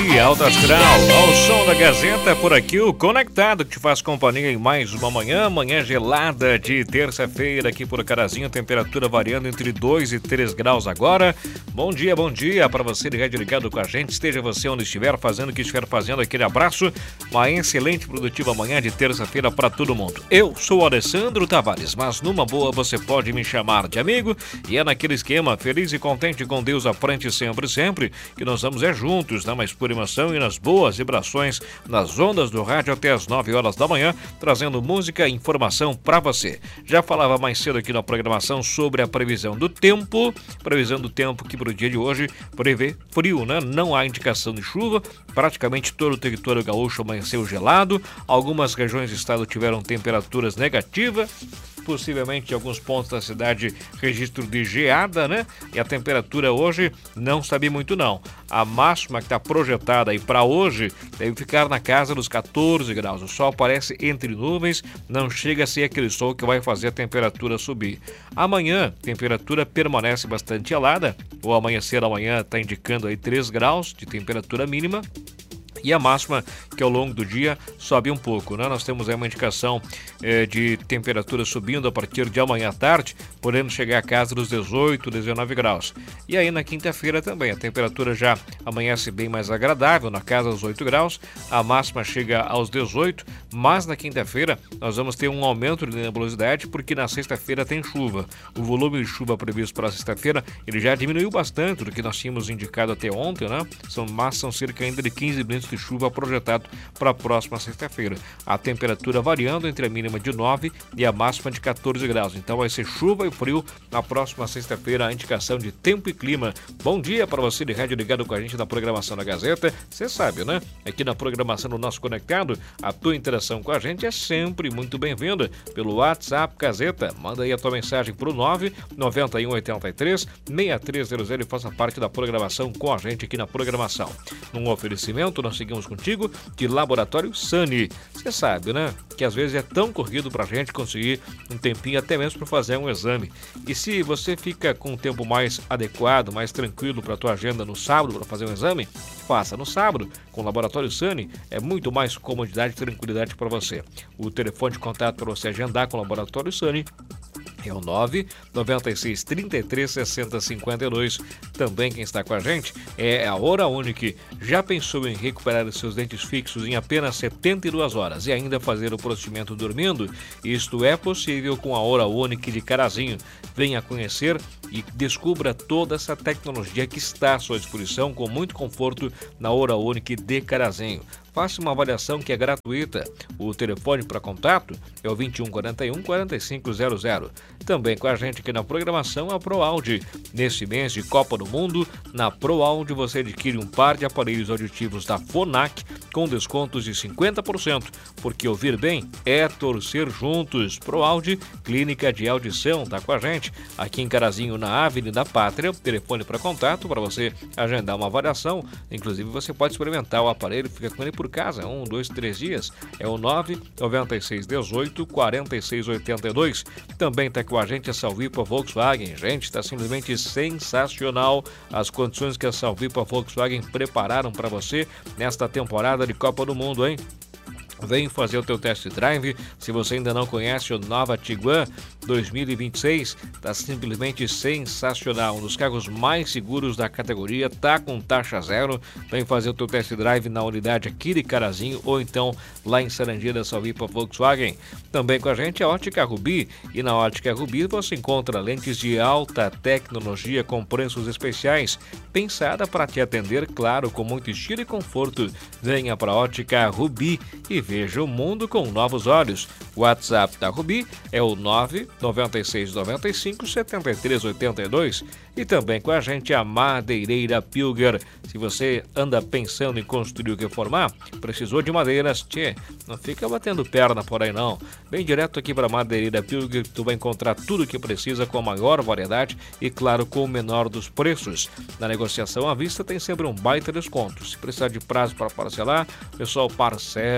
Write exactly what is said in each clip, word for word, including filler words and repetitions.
dia, Alto Astral, ao som da Gazeta, por aqui o Conectado, que te faz companhia em mais uma manhã, manhã gelada de terça-feira aqui por Carazinho, temperatura variando entre dois e três graus agora. Bom dia, bom dia para você ligado ligado com a gente, esteja você onde estiver, fazendo o que estiver fazendo, aquele abraço, uma excelente produtiva manhã de terça-feira para todo mundo. Eu sou o Alessandro Tavares, mas numa boa você pode me chamar de amigo, e é naquele esquema, feliz e contente com Deus à frente sempre, sempre, que nós vamos é juntos, na mais pura emoção e nas boas vibrações, nas ondas do rádio até as nove horas da manhã, trazendo música e informação para você. Já falava mais cedo aqui na programação sobre a previsão do tempo, previsão do tempo que para o dia de hoje prevê frio, né? Não há indicação de chuva, praticamente todo o território gaúcho amanheceu gelado, algumas regiões do estado tiveram temperaturas negativas, possivelmente em alguns pontos da cidade registro de geada, né? E a temperatura hoje não sabe muito não. A máxima que está projetada aí para hoje deve ficar na casa dos catorze graus. O sol aparece entre nuvens, não chega a ser aquele sol que vai fazer a temperatura subir. Amanhã, a temperatura permanece bastante gelada. O amanhecer amanhã está indicando aí três graus de temperatura mínima. E a máxima, que ao longo do dia sobe um pouco, né? Nós temos aí uma indicação eh, de temperatura subindo a partir de amanhã à tarde, podendo chegar a casa dos dezoito, dezenove graus. E aí na quinta-feira também, a temperatura já amanhece bem mais agradável, na casa dos oito graus, a máxima chega aos dezoito, mas na quinta-feira nós vamos ter um aumento de nebulosidade, porque na sexta-feira tem chuva. O volume de chuva previsto para a sexta-feira, ele já diminuiu bastante do que nós tínhamos indicado até ontem, né? São, mas são cerca ainda de quinze milímetros de chuva projetado para a próxima sexta-feira. A temperatura variando entre a mínima de nove e a máxima de catorze graus. Então vai ser chuva e frio na próxima sexta-feira, a indicação de tempo e clima. Bom dia para você de rádio ligado com a gente na programação da Gazeta. Você sabe, né? Aqui na programação do nosso Conectado, a tua interação com a gente é sempre muito bem-vinda. Pelo WhatsApp Gazeta, manda aí a tua mensagem para o nove nove um oito três seis três zero zero e faça parte da programação com a gente aqui na programação. Num oferecimento, nós seguimos contigo de Laboratório Sani. Você sabe, né? Que às vezes é tão corrido pra gente conseguir um tempinho até mesmo para fazer um exame. E se você fica com um tempo mais adequado, mais tranquilo para tua agenda no sábado para fazer um exame, faça no sábado. Com o Laboratório Sani é muito mais comodidade e tranquilidade para você. O telefone de contato para você agendar com o Laboratório Sani é o nove nove seis, trinta e três, sessenta, cinquenta e dois. Também quem está com a gente é a Hora Unique. Já pensou em recuperar os seus dentes fixos em apenas setenta e duas horas e ainda fazer o procedimento dormindo? Isto é possível com a Hora Unique de Carazinho. Venha conhecer e descubra toda essa tecnologia que está à sua disposição com muito conforto na Hora Unique de Carazinho. Faça uma avaliação que é gratuita. O telefone para contato é o vinte e um, quarenta e um, quarenta e cinco zero zero. Também com a gente aqui na programação a ProAudio. Nesse mês de Copa do Mundo, na ProAudio você adquire um par de aparelhos auditivos da Phonak com descontos de cinquenta por cento, porque ouvir bem é torcer juntos. ProAudio, clínica de audição, tá com a gente aqui em Carazinho, na Avenida Pátria. Telefone para contato para você agendar uma avaliação. Inclusive você pode experimentar o aparelho, fica com ele por casa, um, dois, três dias. É o nove nove seis, dezoito, quarenta e seis, oitenta e dois. Também está com a gente a Salvipa Volkswagen. Gente, está simplesmente sensacional as condições que a Salvipa Volkswagen prepararam para você nesta temporada de Copa do Mundo, hein? Vem fazer o teu test drive. Se você ainda não conhece o Nova Tiguan dois mil e vinte e seis, está simplesmente sensacional. Um dos carros mais seguros da categoria, tá com taxa zero. Vem fazer o teu test drive na unidade aqui de Carazinho ou então lá em Sarandia, Salvipa Volkswagen. Também com a gente a Ótica Rubi. E na Ótica Rubi você encontra lentes de alta tecnologia com preços especiais, pensada para te atender, claro, com muito estilo e conforto. Venha para a Ótica Rubi e veja o mundo com novos olhos. O WhatsApp da Rubi é o nove nove seis, nove cinco, sete três oito dois. E também com a gente a Madeireira Pilger. Se você anda pensando em construir ou reformar, precisou de madeiras, tchê, não fica batendo perna por aí não. Vem direto aqui para a Madeireira Pilger, tu vai encontrar tudo o que precisa com a maior variedade e, claro, com o menor dos preços. Na negociação à vista tem sempre um baita desconto. Se precisar de prazo para parcelar, o pessoal parcela também.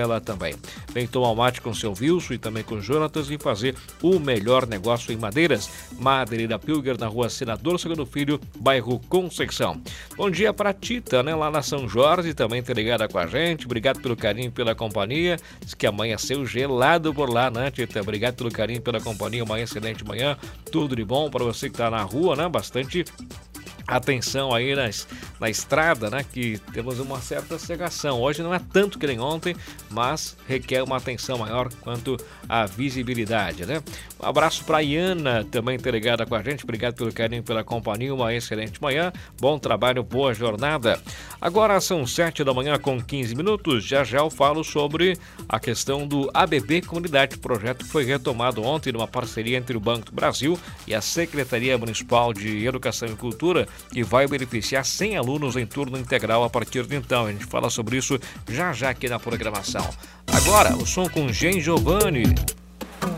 também. Vem tomar mate com seu Wilson e também com o Jonatas e fazer o melhor negócio em madeiras. Madeireira Pilger, na rua Senador Segundo Filho, bairro Conceição. Bom dia para Tita, né? Lá na São Jorge, também tá ligada com a gente. Obrigado pelo carinho e pela companhia. Diz que amanheceu gelado por lá, né, Tita? Obrigado pelo carinho e pela companhia. Uma excelente manhã. Tudo de bom para você que tá na rua, né? Bastante atenção aí nas, na estrada, né? Que temos uma certa cegação. Hoje não é tanto que nem ontem, mas requer uma atenção maior quanto à visibilidade, né? Um abraço para a Iana, também tá ligada com a gente. Obrigado pelo carinho, pela companhia. Uma excelente manhã. Bom trabalho, boa jornada. Agora são sete da manhã com quinze minutos. Já já eu falo sobre a questão do A B B Comunidade, projeto que foi retomado ontem numa parceria entre o Banco do Brasil e a Secretaria Municipal de Educação e Cultura, e vai beneficiar cem alunos em turno integral a partir de então. A gente fala sobre isso já já aqui na programação. Agora, o som com Gen Giovanni.